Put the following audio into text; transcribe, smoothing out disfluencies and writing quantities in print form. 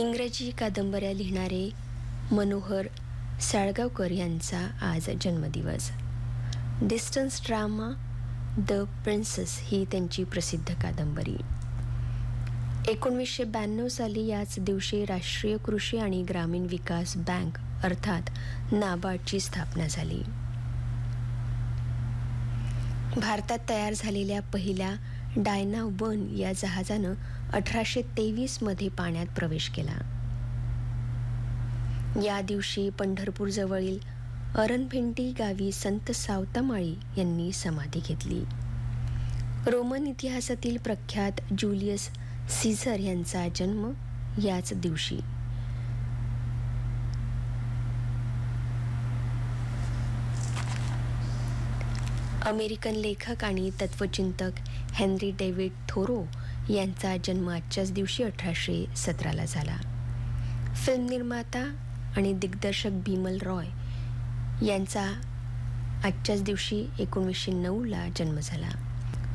इंग्रजी कादंबऱ्या लिहिणारे मनोहर साळगावकर यांचा आज जन्मदिवस. डिस्टन्स ड्रामा द प्रिन्सेस ही त्यांची प्रसिद्ध कादंबरी. 1992 साली याच दिवशी राष्ट्रीय कृषी आणि ग्रामीण विकास बँक अर्थात नाबार्डची स्थापना झाली. भारतात तयार झालेल्या पहिल्या डायना 1 या जहाजानं 1823 मध्ये पाण्यात प्रवेश केला. या दिवशी पंढरपूर जवळील अरणभिंटी गावी संत सावतामाळी यांनी समाधी घेतली. रोमन इतिहासातील प्रख्यात ज्युलियस सीझर यांचा जन्म याच दिवशी. अमेरिकन लेखक आणि तत्वचिंतक हेनरी डेव्हिड थोरो यांचा जन्म आजच्याच दिवशी 1817 झाला. फिल्म निर्माता आणि दिग्दर्शक बिमल रॉय यांचा आजच्याच दिवशी 1909 जन्म झाला.